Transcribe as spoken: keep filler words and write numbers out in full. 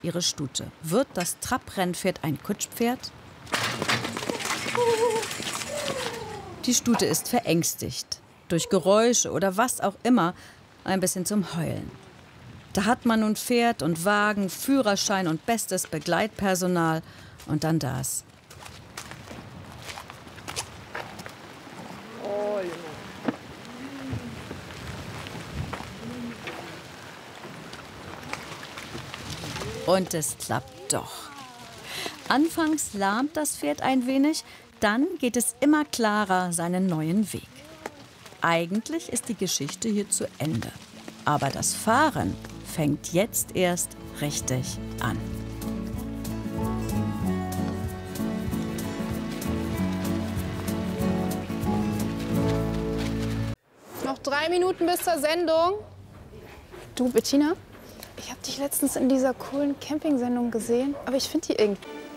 ihre Stute. Wird das Trabrennpferd ein Kutschpferd? Die Stute ist verängstigt. Durch Geräusche oder was auch immer, ein bisschen zum Heulen. Da hat man nun Pferd und Wagen, Führerschein und bestes Begleitpersonal. Und dann das. Und es klappt doch. Anfangs lahmt das Pferd ein wenig, dann geht es immer klarer seinen neuen Weg. Eigentlich ist die Geschichte hier zu Ende. Aber das Fahren fängt jetzt erst richtig an. Noch drei Minuten bis zur Sendung. Du, Bettina, ich habe dich letztens in dieser coolen Camping-Sendung gesehen, aber ich finde die irgendwie